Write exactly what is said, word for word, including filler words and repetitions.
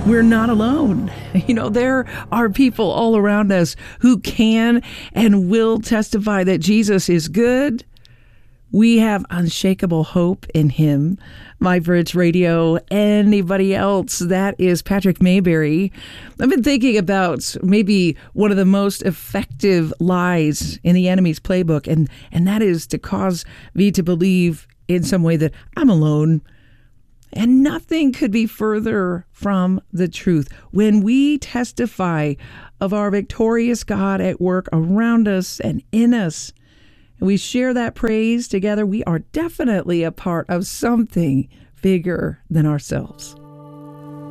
we're not alone. You know, there are people all around us who can and will testify that Jesus is good. We have unshakable hope in him. My Bridge Radio, anybody else? That is Patrick Mayberry. I've been thinking about maybe one of the most effective lies in the enemy's playbook, and, and that is to cause me to believe in some way that I'm alone. And nothing could be further from the truth. When we testify of our victorious God at work around us and in us, and we share that praise together, we are definitely a part of something bigger than ourselves.